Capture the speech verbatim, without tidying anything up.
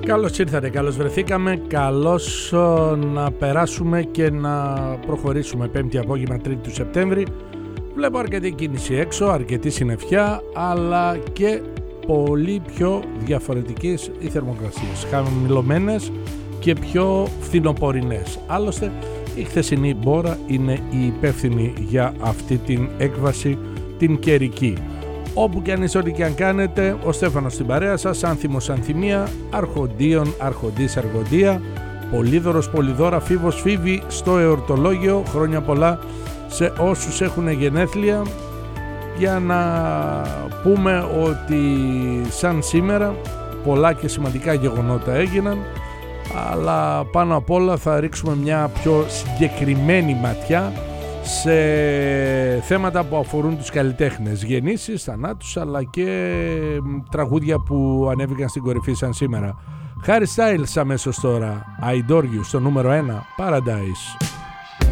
Καλώς ήρθατε, καλώς βρεθήκαμε, καλώς να περάσουμε και να προχωρήσουμε. Πέμπτη απόγευμα, Τρίτη του Σεπτέμβρη. Βλέπω αρκετή κίνηση έξω, αρκετή συννεφιά, αλλά και πολύ πιο διαφορετικές οι θερμοκρασίες. Χαμηλωμένες και πιο φθινοπορεινές. Άλλωστε, η χθεσινή μπόρα είναι η υπεύθυνη για αυτή την έκβαση, την καιρική. Όπου και αν είστε, ό,τι και αν κάνετε, ο Στέφανος στην παρέα σας, άνθιμος ανθυμία, αρχοντίων, αρχοντής, αργοντία, πολύδωρος, πολυδώρα, φίβος, φίβη στο εορτολόγιο. Χρόνια πολλά σε όσους έχουν γενέθλια, για να πούμε ότι σαν σήμερα πολλά και σημαντικά γεγονότα έγιναν, αλλά πάνω απ' όλα θα ρίξουμε μια πιο συγκεκριμένη ματιά σε θέματα που αφορούν τους καλλιτέχνες, γεννήσεις, θανάτους, αλλά και τραγούδια που ανέβηκαν στην κορυφή σαν σήμερα. Harry Styles αμέσως τώρα, I Adore You στο νούμερο ένα, Paradise.